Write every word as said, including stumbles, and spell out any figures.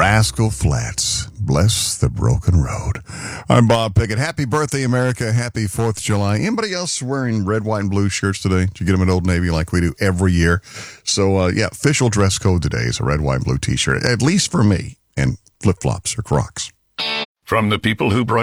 Rascal Flatts, Bless the Broken Road. I'm Bob Pickett. Happy birthday, America. Happy fourth of July. Anybody else wearing red, white, and blue shirts today? Did you get them at Old Navy like we do every year? So, uh, yeah, official dress code today is a red, white, and blue t-shirt, at least for me, and flip-flops or Crocs. From the people who brought